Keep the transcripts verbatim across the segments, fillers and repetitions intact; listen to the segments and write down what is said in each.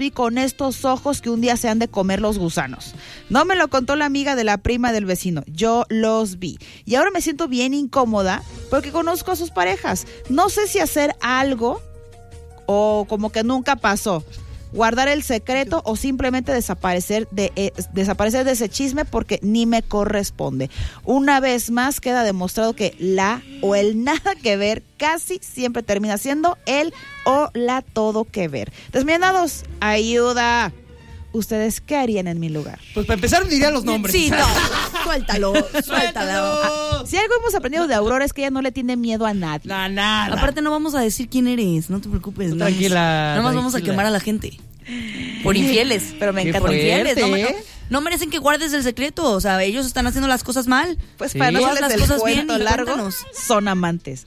vi con estos ojos que un día se han de comer los gusanos. No me lo contó la amiga de la prima del vecino, yo los vi. Y ahora me siento bien incómoda porque conozco a sus parejas. No sé si hacer algo o como que nunca pasó. Guardar el secreto o simplemente desaparecer de eh, desaparecer de ese chisme porque ni me corresponde. Una vez más queda demostrado que la o el nada que ver casi siempre termina siendo el o la todo que ver. Desmienados, ayuda. ¿Ustedes qué harían en mi lugar? Pues para empezar diría los nombres. Sí, no, suéltalo, suéltalo. Ah, si algo hemos aprendido de Aurora es que ella no le tiene miedo a nadie. No, nada. Aparte no vamos a decir quién eres, no te preocupes. Tú no, tranquila. Nada más tranquila. vamos a quemar a la gente. Por infieles. Pero me Qué encanta. Por infieles. No, fuerte, no, ¿eh? no merecen que guardes el secreto. O sea, ellos están haciendo las cosas mal. Pues Sí. para no Todas hacerles las el cosas bien cuento y largo, cuéntanos. son amantes.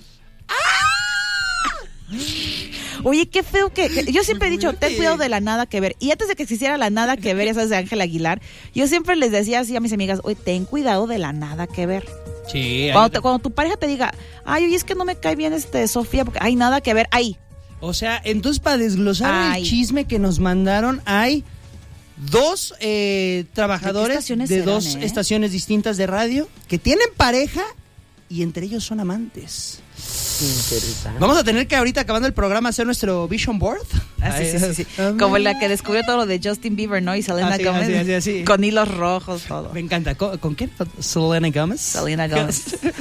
Oye, qué feo que, que- yo siempre he dicho, ten cuidado de la nada que ver. Y antes de que existiera la nada que ver, ya sabes, de Ángel Aguilar, yo siempre les decía así a mis amigas, oye, ten cuidado de la nada que ver. Sí. Cuando, hay- te- cuando tu pareja te diga, ay, oye, es que no me cae bien este Sofía, porque hay nada que ver ahí. O sea, entonces para desglosar Ay. el chisme que nos mandaron, hay dos eh, trabajadores estaciones de serán, dos eh? estaciones distintas de radio que tienen pareja y entre ellos son amantes. Interesante. Vamos a tener que ahorita acabando el programa hacer nuestro vision board. Ah, sí, sí, sí, sí. Como la que descubrió todo lo de Justin Bieber, ¿no? Y Selena Así, Gomez. así, así, así. Con hilos rojos, todo. Me encanta. ¿Con, con quién? Selena Gomez. Selena Gomez.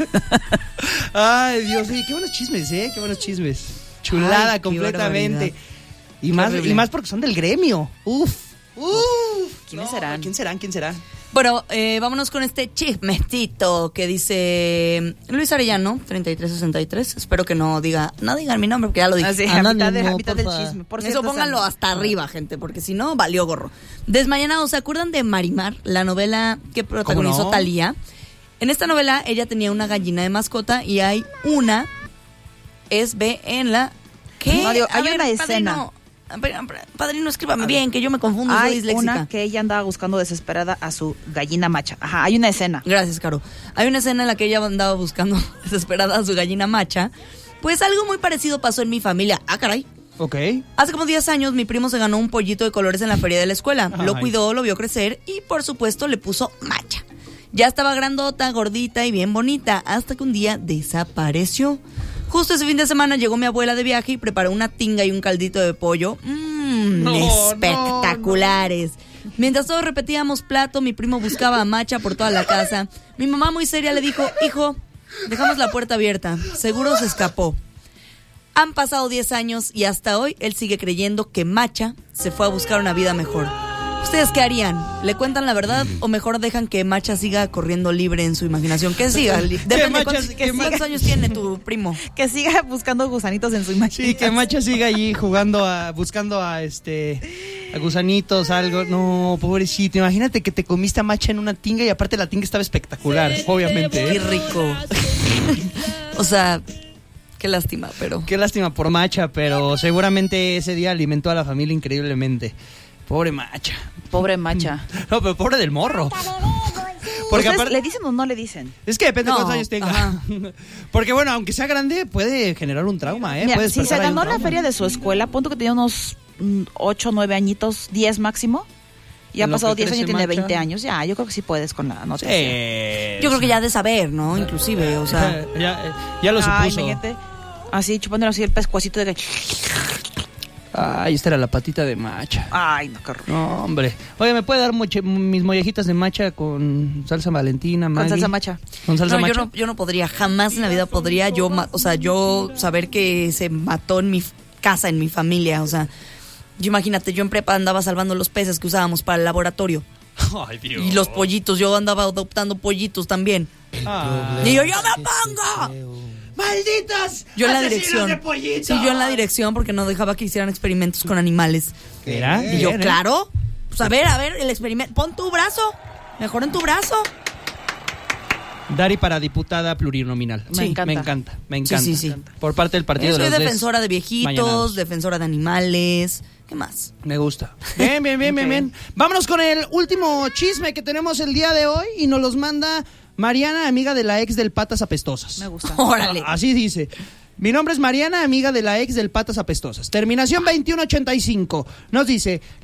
Ay, Dios, oye, qué buenos chismes, ¿eh? Qué buenos chismes. Chulada Ay, qué completamente. barbaridad. Y más, horrible. y más porque son del gremio. Uf. Uf. ¿Quiénes serán? ¿Quién serán? ¿Quién será? Bueno, eh, vámonos con este chismecito que dice Luis Arellano, treinta y tres sesenta y tres. Espero que no diga, no digan mi nombre porque ya lo dije. Así, a Anónimo, mitad, de, a mitad del porfa. chisme. Por Eso cierto, pónganlo Sam- hasta arriba, gente, porque si no, valió gorro. Desmañanados, ¿se acuerdan de Marimar? La novela que protagonizó no? Thalía. En esta novela, ella tenía una gallina de mascota y hay una, es B en la... ¿Qué? No, digo, A hay ver, una padrino, escena. a ver, Padrino, escríbame bien, que yo me confundo, soy Hay disléxica. una que ella andaba buscando desesperada a su gallina macha. Ajá, hay una escena. Gracias, Caro. Hay una escena en la que ella andaba buscando desesperada a su gallina macha. Pues algo muy parecido pasó en mi familia. Ah, caray. Ok. Hace como diez años mi primo se ganó un pollito de colores en la feria de la escuela. Lo Ay. cuidó, lo vio crecer y por supuesto le puso macha. Ya estaba grandota, gordita y bien bonita, hasta que un día desapareció. Justo ese fin de semana llegó mi abuela de viaje y preparó una tinga y un caldito de pollo. Mmm, No, espectaculares. Mientras todos repetíamos plato, mi primo buscaba a Macha por toda la casa. Mi mamá muy seria le dijo, hijo, dejamos la puerta abierta, seguro se escapó. Han pasado diez años y hasta hoy él sigue creyendo que Macha se fue a buscar una vida mejor. ¿Ustedes qué harían? ¿Le cuentan la verdad o mejor dejan que Macha siga corriendo libre en su imaginación? Que siga. li- Depende Macha- cuántos, que cuántos Macha- años tiene tu primo. Que siga buscando gusanitos en su imaginación. Sí, que Macha siga allí jugando a, buscando a este a gusanitos, algo. No, pobrecito. Imagínate que te comiste a Macha en una tinga y aparte la tinga estaba espectacular, obviamente. Qué ¿eh? rico. O sea, qué lástima, pero... Qué lástima por Macha, pero seguramente ese día alimentó a la familia increíblemente. Pobre Macha. Pobre macha. No, pero pobre del morro. Porque ¿Ustedes aparte, le dicen o no le dicen? es que depende de No, cuántos años tenga. ajá. Porque bueno, aunque sea grande, puede generar un trauma, ¿eh? Mira, Puede si se despertar ahí un ganó la trauma. feria de su escuela, punto que tenía unos ocho, nueve añitos, diez máximo. Y ha En lo pasado que diez años y crece tiene Macha. veinte años. Ya, yo creo que sí puedes con la nota. Sí. Yo creo que ya ha de saber, ¿no? Inclusive, o sea... ya, ya, ya lo Ay, supuso. imagínate, así chupándole así el pescuecito de que... Ay, esta era la patita de Macha. Ay, no, qué horror. No, hombre. Oye, ¿me puede dar moche- mis mollejitas de Macha con salsa Valentina, Con Maggi? salsa macha. ¿Con salsa No, yo Macha? no, yo no podría, jamás en la vida podría yo, ma- o sea, yo saber que se mató en mi f- casa, en mi familia, o sea, yo imagínate, yo en prepa andaba salvando los peces que usábamos para el laboratorio Ay, Dios. y los pollitos, yo andaba adoptando pollitos también. Ah. Y yo, yo me pongo. ¡Malditos! Yo en la asesinos dirección. de pollitos! Sí, yo en la dirección porque no dejaba que hicieran experimentos con animales. ¿Era? Y yo, Bien, ¿eh? claro, pues a ver, a ver, el experimento, pon tu brazo, mejor en tu brazo. Dari para diputada plurinominal. Me encanta. Me encanta, me encanta. Sí, sí, sí. Por parte del partido Yo soy de los defensora de Mañanados. viejitos, defensora de animales, ¿qué más? Me gusta. Bien, bien, bien, bien, bien. Vámonos con el último chisme que tenemos el día de hoy y nos los manda Mariana, amiga de la ex del Patas Apestosas. Me gusta. Órale. Así dice. Mi nombre es Mariana, amiga de la ex del Patas Apestosas. Terminación veintiuno ochenta y cinco. Nos dice...